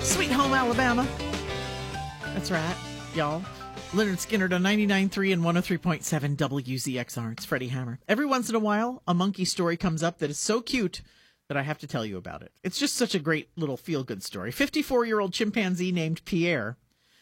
Sweet Home Alabama. That's right, y'all. Leonard Skinner on 99.3 and 103.7 WZXR. It's Freddie Hammer. Every once in a while, a monkey story comes up that is so cute that I have to tell you about it. It's just such a great little feel-good story. 54-year-old chimpanzee named Pierre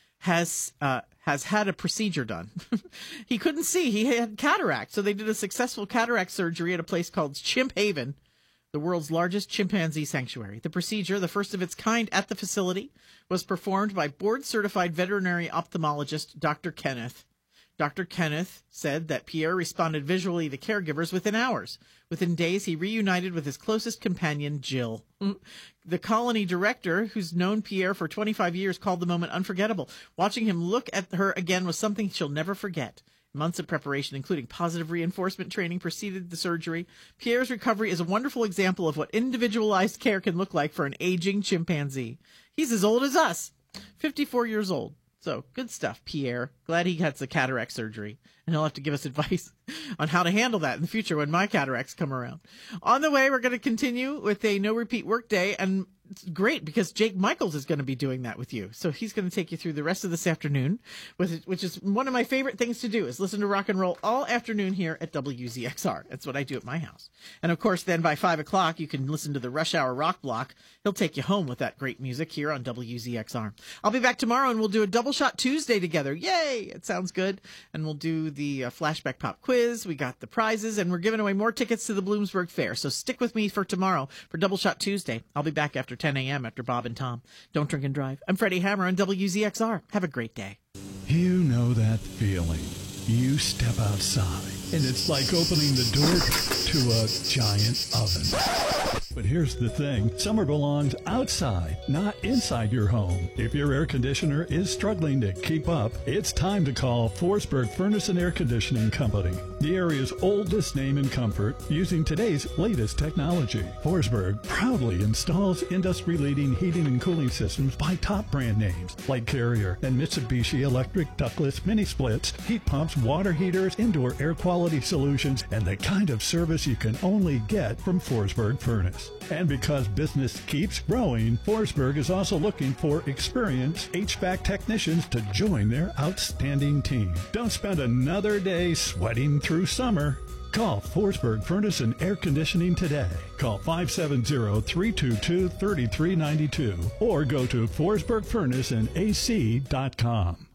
has had a procedure done. He couldn't see. He had cataract, so they did a successful cataract surgery at a place called Chimp Haven, the world's largest chimpanzee sanctuary. The procedure, the first of its kind at the facility, was performed by board-certified veterinary ophthalmologist Dr. Kenneth. Dr. Kenneth said that Pierre responded visually to caregivers within hours. Within days, he reunited with his closest companion, Jill. The colony director, who's known Pierre for 25 years, called the moment unforgettable. Watching him look at her again was something she'll never forget. Months of preparation, including positive reinforcement training, preceded the surgery. Pierre's recovery is a wonderful example of what individualized care can look like for an aging chimpanzee. He's as old as us, 54 years old. So, good stuff, Pierre. Glad he had the cataract surgery. And he'll have to give us advice on how to handle that in the future when my cataracts come around. On the way, we're going to continue with a no-repeat workday. And it's great because Jake Michaels is going to be doing that with you. So he's going to take you through the rest of this afternoon, which is one of my favorite things to do, is listen to rock and roll all afternoon here at WZXR. That's what I do at my house. And, of course, then by 5 o'clock, you can listen to the Rush Hour Rock Block. He'll take you home with that great music here on WZXR. I'll be back tomorrow, and we'll do a Double Shot Tuesday together. Yay! It sounds good. And we'll do the Flashback Pop Quiz. We got the prizes, and we're giving away more tickets to the Bloomsburg Fair. So stick with me for tomorrow for Double Shot Tuesday. I'll be back after 10 a.m. after Bob and Tom. Don't drink and drive. I'm Freddie Hammer on WZXR. Have a great day. You know that feeling. You step outside, and it's like opening the door to a giant oven. But here's the thing. Summer belongs outside, not inside your home. If your air conditioner is struggling to keep up, it's time to call Forsberg Furnace and Air Conditioning Company, the area's oldest name in comfort, using today's latest technology. Forsberg proudly installs industry-leading heating and cooling systems by top brand names like Carrier and Mitsubishi Electric ductless mini splits, heat pumps, water heaters, indoor air quality solutions, and the kind of service you can only get from Forsberg Furnace. And because business keeps growing, Forsberg is also looking for experienced HVAC technicians to join their outstanding team. Don't spend another day sweating through summer. Call Forsberg Furnace and Air Conditioning today. Call 570-322-3392 or go to forsbergfurnaceandac.com.